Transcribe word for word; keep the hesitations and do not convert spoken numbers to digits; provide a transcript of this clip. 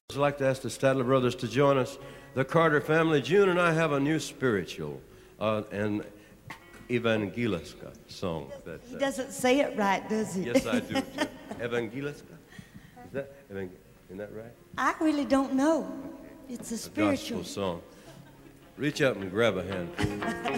I'd like to ask the Statler brothers to join us. The Carter family, June and I have a new spiritual, uh, an Evangeliska song. That, uh, He doesn't say it right, does he? Yes, I do. Too. Evangeliska? Is that, isn't that right? I really don't know. Okay. It's a A spiritual gospel song. Reach up and grab a hand.